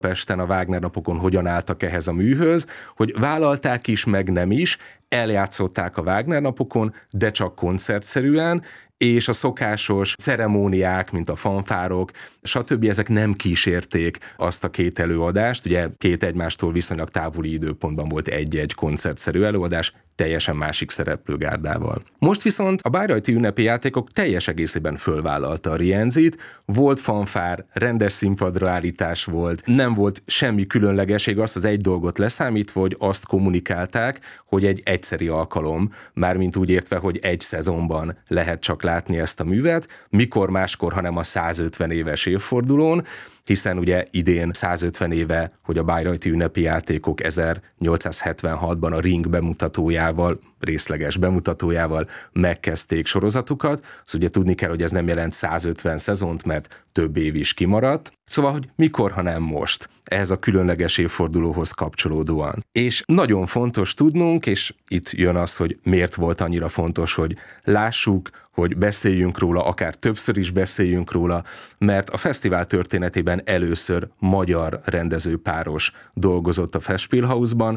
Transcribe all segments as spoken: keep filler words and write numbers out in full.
Pesten a Wagner napokon hogyan álltak ehhez a műhöz, hogy vállalták is, meg nem is, eljátszották a Wagner napokon, de csak koncertszerűen, és a szokásos ceremóniák, mint a fanfárok, stb. Ezek nem kísérték azt a két előadást, ugye két egymástól viszonylag távoli időpontban volt egy-egy koncertszerű előadás, teljesen másik szereplőgárdával. Most viszont a Bayreuthi ünnepi játékok teljes egészében fölvállalta a Rienzit, volt fanfár, rendes színpadra állítás volt, nem volt semmi különlegesség, azt az egy dolgot leszámítva, hogy azt kommunikálták, hogy egy egyszeri alkalom, mármint úgy értve, hogy egy szezonban lehet csak látni ezt a művet, mikor máskor, hanem a százötven éves évfordulón, hiszen ugye idén százötven éve, hogy a Bayreuthi ünnepi játékok ezernyolcszázhetvenhatban a Ring bemutatójával, részleges bemutatójával megkezdték sorozatukat. Szóval ugye tudni kell, hogy ez nem jelent százötven szezont, mert több év is kimaradt. Szóval, hogy mikor, ha nem most, ehhez a különleges évfordulóhoz kapcsolódóan. És nagyon fontos tudnunk, és itt jön az, hogy miért volt annyira fontos, hogy lássuk, hogy beszéljünk róla, akár többször is beszéljünk róla, mert a fesztivál történetében először magyar rendezőpáros dolgozott a Festspielhausban,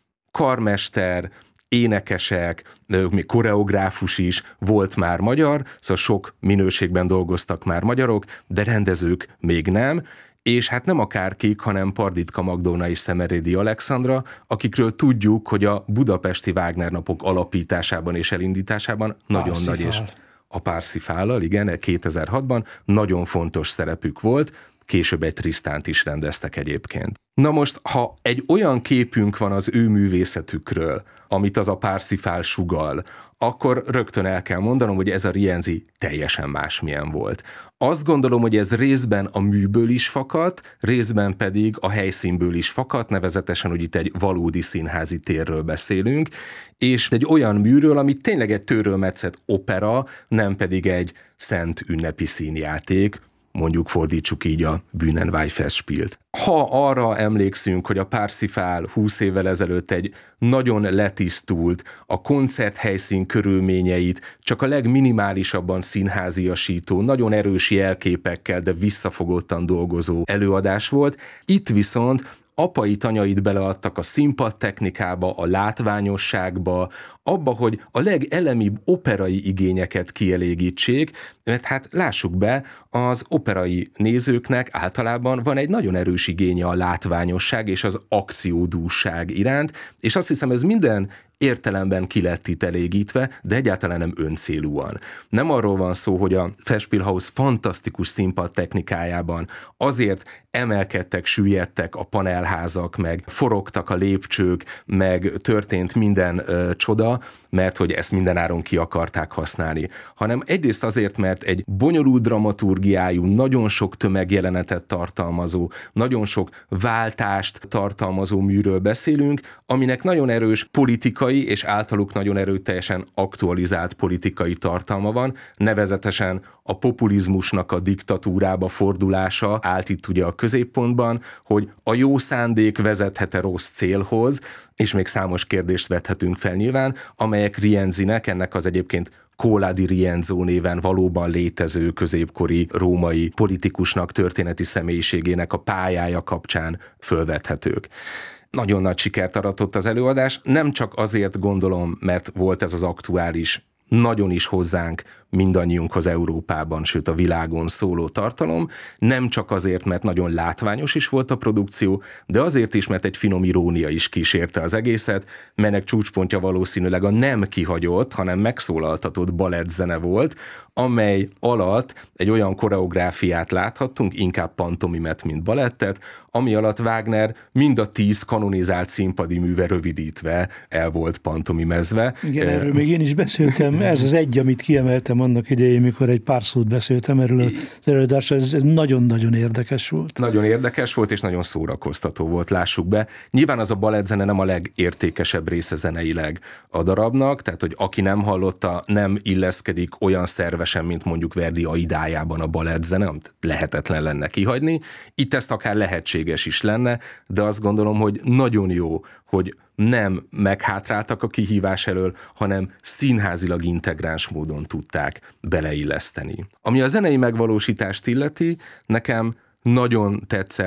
karmester, énekesek, még koreográfus is volt már magyar, szóval sok minőségben dolgoztak már magyarok, de rendezők még nem, és hát nem akárkik, hanem Parditka Magdolna és Szemerédi Alexandra, akikről tudjuk, hogy a budapesti Wagner napok alapításában és elindításában nagyon Parsifal. nagy és a Parsifállal, igen, kétezer-hatban nagyon fontos szerepük volt, később egy Trisztánt is rendeztek egyébként. Na most, ha egy olyan képünk van az ő művészetükről, amit az a Parsifal sugall, akkor rögtön el kell mondanom, hogy ez a Rienzi teljesen másmilyen volt. Azt gondolom, hogy ez részben a műből is fakadt, részben pedig a helyszínből is fakadt, nevezetesen, hogy itt egy valódi színházi térről beszélünk, és egy olyan műről, ami tényleg egy tőről-metszett opera, nem pedig egy szent ünnepi színjáték, mondjuk fordítsuk így a Bühnenweih-Festspielt. Ha arra emlékszünk, hogy a Parsifal húsz évvel ezelőtt egy nagyon letisztult, a koncerthelyszín körülményeit csak a legminimálisabban színháziasító, nagyon erős jelképekkel, de visszafogottan dolgozó előadás volt, itt viszont apai tanyait beleadtak a színpadtechnikába, a látványosságba, abba, hogy a legelemibb operai igényeket kielégítsék, mert hát lássuk be, az operai nézőknek általában van egy nagyon erős igénye a látványosság és az akciódúság iránt, és azt hiszem, ez minden értelemben ki lett itt elégítve, de egyáltalán nem öncélúan. Nem arról van szó, hogy a Festspielhaus fantasztikus színpad technikájában azért emelkedtek, süllyedtek a panelházak, meg forogtak a lépcsők, meg történt minden ö, csoda, mert hogy ezt mindenáron ki akarták használni, hanem egyrészt azért, mert egy bonyolult dramaturgiájú, nagyon sok tömegjelenetet tartalmazó, nagyon sok váltást tartalmazó műről beszélünk, aminek nagyon erős politikai és általuk nagyon erőteljesen aktualizált politikai tartalma van, nevezetesen a populizmusnak a diktatúrába fordulása állt itt ugye a középpontban, hogy a jó szándék vezethet-e rossz célhoz, és még számos kérdést vethetünk fel nyilván, amelyek Rienzinek, ennek az egyébként Cola di Rienzo néven valóban létező középkori római politikusnak, történeti személyiségének a pályája kapcsán fölvethetők. Nagyon nagy sikert aratott az előadás, nem csak azért gondolom, mert volt ez az aktuális, nagyon is hozzánk, mindannyiunkhoz Európában, sőt a világon szóló tartalom, nem csak azért, mert nagyon látványos is volt a produkció, de azért is, mert egy finom irónia is kísérte az egészet, melynek csúcspontja valószínűleg a nem kihagyott, hanem megszólaltatott balettzene volt, amely alatt egy olyan koreográfiát láthattunk, inkább pantomimet, mint balettet, ami alatt Wagner mind a tíz kanonizált színpadi műve rövidítve el volt pantomimezve. Igen, erről még én is beszéltem, ez az egy, amit kiemeltem annak idején, mikor egy pár szót beszéltem erről az előadásról, ez nagyon-nagyon érdekes volt. Nagyon érdekes volt, és nagyon szórakoztató volt, lássuk be. Nyilván az a balettzene nem a legértékesebb része zeneileg a darabnak, tehát, hogy aki nem hallotta, nem illeszkedik olyan szervesen, mint mondjuk Verdi Aidájában a balettzene, amit lehetetlen lenne kihagyni. Itt ezt akár lehetséges is lenne, de azt gondolom, hogy nagyon jó, hogy nem meghátráltak a kihívás elől, hanem színházilag integráns módon tudták beleilleszteni. Ami a zenei megvalósítást illeti, nekem nagyon tetszett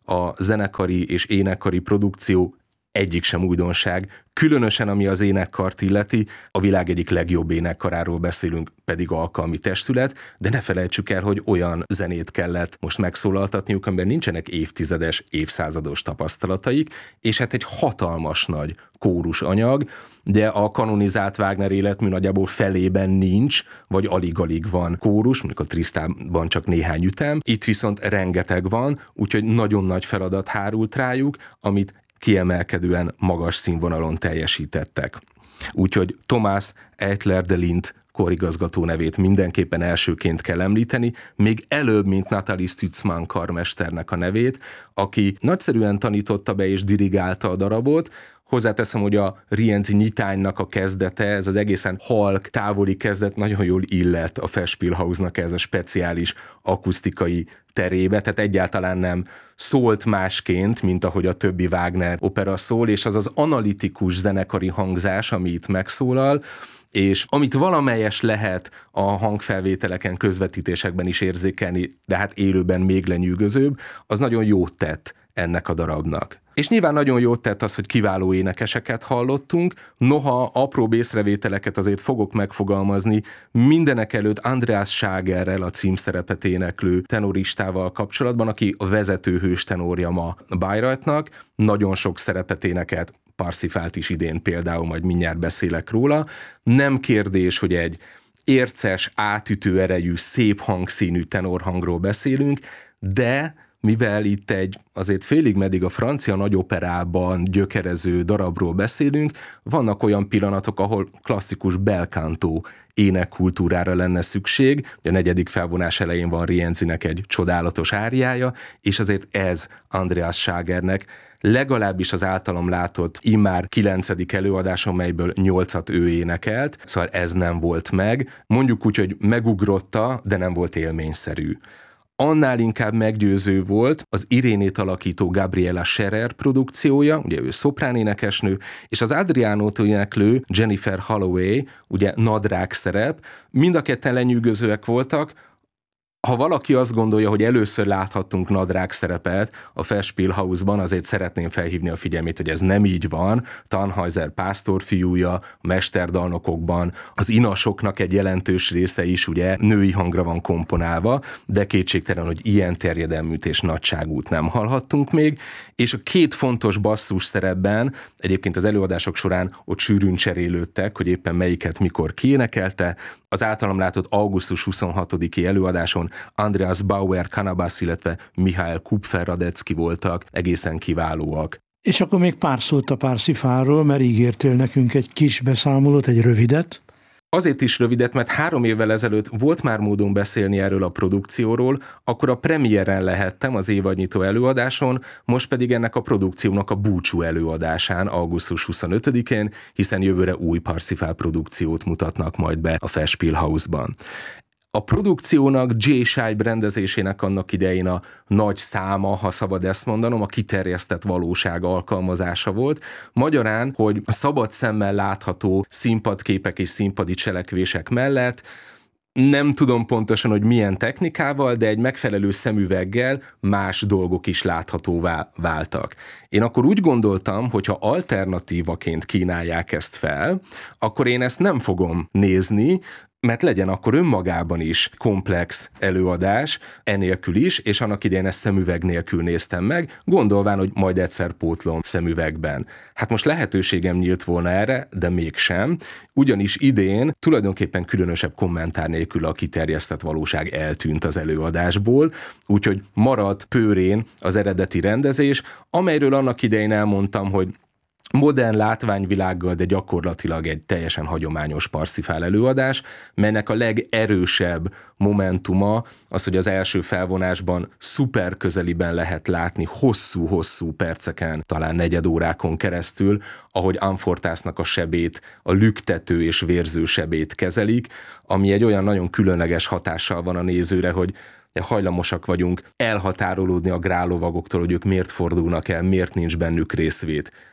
a zenekari és énekkari produkció egyik sem újdonság, különösen ami az énekkart illeti, a világ egyik legjobb énekkaráról beszélünk, pedig alkalmi testület, de ne felejtsük el, hogy olyan zenét kellett most megszólaltatniuk, amiben nincsenek évtizedes, évszázados tapasztalataik, és hát egy hatalmas nagy kórus anyag, de a kanonizált Wagner életmű nagyjából felében nincs, vagy alig-alig van kórus, mondjuk a Trisztánban csak néhány ütem, itt viszont rengeteg van, úgyhogy nagyon nagy feladat hárult rájuk, amit kiemelkedően magas színvonalon teljesítettek. Úgyhogy Thomas Eitler de Lindt korigazgató nevét mindenképpen elsőként kell említeni, még előbb, mint Nathalie Stutzmann karmesternek a nevét, aki nagyszerűen tanította be és dirigálta a darabot. Hozzáteszem, hogy a Rienzi nyitánynak a kezdete, ez az egészen halk, távoli kezdet nagyon jól illett a Festspielhausnak ez a speciális akusztikai terébe, tehát egyáltalán nem szólt másként, mint ahogy a többi Wagner opera szól, és az az analitikus zenekari hangzás, ami itt megszólal, és amit valamelyes lehet a hangfelvételeken, közvetítésekben is érzékelni, de hát élőben még lenyűgözőbb, az nagyon jót tett ennek a darabnak. És nyilván nagyon jót tett az, hogy kiváló énekeseket hallottunk, noha apróbb észrevételeket azért fogok megfogalmazni mindenek előtt Andreas Schagerrel, a címszerepet éneklő tenoristával kapcsolatban, aki a vezetőhős tenorja ma Bayreuthnak, nagyon sok szerepet énekelt, Parsifált is idén például, majd mindjárt beszélek róla. Nem kérdés, hogy egy érces, átütő erejű, szép hangszínű tenorhangról beszélünk, de mivel itt egy azért félig meddig a francia nagyoperában gyökerező darabról beszélünk, vannak olyan pillanatok, ahol klasszikus bel canto énekkultúrára lenne szükség. A negyedik felvonás elején van Rienzinek egy csodálatos áriája, és azért ez Andreas Schagernek legalábbis az általam látott immár kilencedik előadáson, melyből nyolcat ő énekelt, szóval ez nem volt meg. Mondjuk úgy, hogy megugrotta, de nem volt élményszerű. Annál inkább meggyőző volt az Irénét alakító Gabriela Scherer produkciója, ugye ő szopránénekesnő, és az Adriánót éneklő Jennifer Holloway, ugye nadrág szerep, mind a ketten lenyűgözőek voltak. Ha valaki azt gondolja, hogy először láthattunk nadrág szerepet a Festspielhausban, azért szeretném felhívni a figyelmét, hogy ez nem így van. Tannhäuser pásztorfiúja, a mesterdalnokokban az inasoknak egy jelentős része is ugye női hangra van komponálva, de kétségtelen, hogy ilyen terjedelműt és nagyságút nem hallhattunk még, és a két fontos basszus szerepben, egyébként az előadások során ott sűrűn cserélődtek, hogy éppen melyiket mikor kiénekelte. Az általam látott augusztus huszonhatodiki előadáson Andreas Bauer-Kanabas, illetve Mihály Kupfer-Radecki voltak, egészen kiválóak. És akkor még pár szót a Parsifalról, mert ígértél nekünk egy kis beszámolót, egy rövidet. Azért is rövidet, mert három évvel ezelőtt volt már módon beszélni erről a produkcióról, akkor a premiéren lehettem az évadnyitó előadáson, most pedig ennek a produkciónak a búcsú előadásán, augusztus huszonötödikén, hiszen jövőre új Parsifal produkciót mutatnak majd be a Festspielhausban. A produkciónak Jay Scheib rendezésének annak idején a nagy száma, ha szabad ezt mondanom, a kiterjesztett valóság alkalmazása volt. Magyarán, hogy szabad szemmel látható színpadképek és színpadi cselekvések mellett nem tudom pontosan, hogy milyen technikával, de egy megfelelő szemüveggel más dolgok is láthatóvá váltak. Én akkor úgy gondoltam, hogy ha alternatívaként kínálják ezt fel, akkor én ezt nem fogom nézni, mert legyen akkor önmagában is komplex előadás, enélkül is, és annak idején ezt szemüveg nélkül néztem meg, gondolván, hogy majd egyszer pótlom szemüvegben. Hát most lehetőségem nyílt volna erre, de mégsem, ugyanis idén tulajdonképpen különösebb kommentár nélkül a kiterjesztett valóság eltűnt az előadásból, úgyhogy maradt pőrén az eredeti rendezés, amelyről annak idején elmondtam, hogy modern látványvilággal, de gyakorlatilag egy teljesen hagyományos Parsifal előadás, melynek a legerősebb momentuma az, hogy az első felvonásban szuper közeliben lehet látni hosszú-hosszú perceken, talán negyed órákon keresztül, ahogy Amfortásznak a sebét, a lüktető és vérző sebét kezelik, ami egy olyan nagyon különleges hatással van a nézőre, hogy hajlamosak vagyunk elhatárolódni a grállovagoktól, hogy ők miért fordulnak el, miért nincs bennük részvét.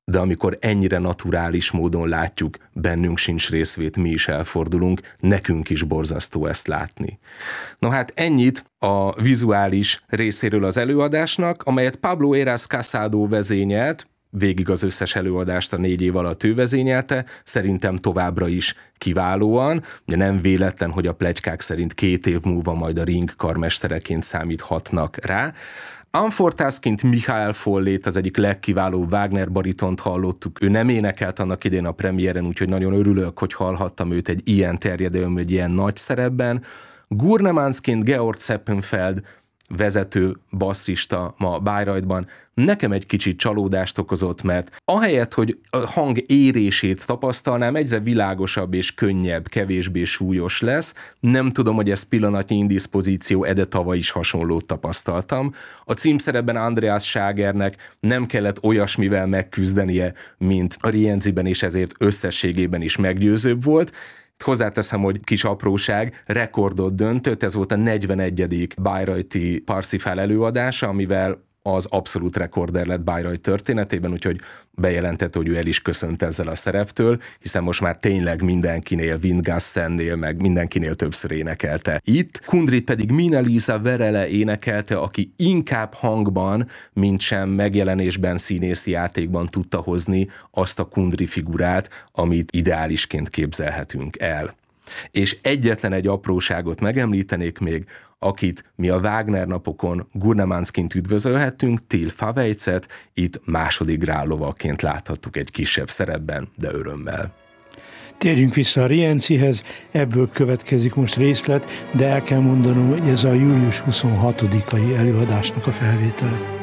de amikor ennyire naturális módon látjuk, bennünk sincs részvét, mi is elfordulunk, nekünk is borzasztó ezt látni. No hát ennyit a vizuális részéről az előadásnak, amelyet Pablo Heras Casado vezényelt, végig az összes előadást a négy év alatt ő vezényelte, szerintem továbbra is kiválóan. Ugye nem véletlen, hogy a pletykák szerint két év múlva majd a Ring karmestereként számíthatnak rá. Anfortászként Michael Follét, az egyik legkiválóbb Wagner baritont hallottuk. Ő nem énekelt annak idén a premiéren, úgyhogy nagyon örülök, hogy hallhattam őt egy ilyen terjedelmű, egy ilyen nagy szerepben. Gurnemannsként Georg Seppenfeld, vezető basszista ma Bayreuthban, nekem egy kicsit csalódást okozott, mert ahelyett, hogy a hang érését tapasztalnám, egyre világosabb és könnyebb, kevésbé súlyos lesz. Nem tudom, hogy ez pillanatnyi indiszpozíció, de tavaly is hasonlót tapasztaltam. A címszerepben Andreas Schlagernek nem kellett olyasmivel megküzdenie, mint a Rienziben, és ezért összességében is meggyőzőbb volt. Hozzáteszem, hogy kis apróság, rekordot döntött, ez volt a negyvenegyedik Bayreuthi Parsifal előadása, amivel az abszolút rekorder lett Bayreuth történetében, úgyhogy bejelentette, hogy ő el is köszönt ezzel a szereptől, hiszen most már tényleg mindenkinél, Windgassennél, meg mindenkinél többször énekelte itt. Kundrit pedig Minna-Lisa Verele énekelte, aki inkább hangban, mint sem megjelenésben, színészi játékban tudta hozni azt a Kundry figurát, amit ideálisként képzelhetünk el. És egyetlen egy apróságot megemlítenék még, akit mi a Wagner napokon Gurnemannsként üdvözölhettünk, Till Favejcet, itt második grállovaként láthattuk egy kisebb szerepben, de örömmel. Térjünk vissza a Rienzihez, ebből következik most részlet, de el kell mondanom, hogy ez a július huszonhatodikai előadásnak a felvétele.